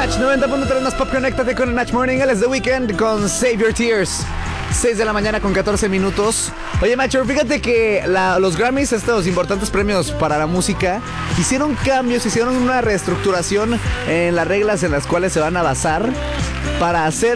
Match 90.3 más Pop, conéctate con el Match Morning. Él es The Weeknd con Save Your Tears. 6 de la mañana con 14 minutos. Oye, Macho, fíjate que los Grammys, estos importantes premios para la música, hicieron cambios, hicieron una reestructuración en las reglas en las cuales se van a basar para hacer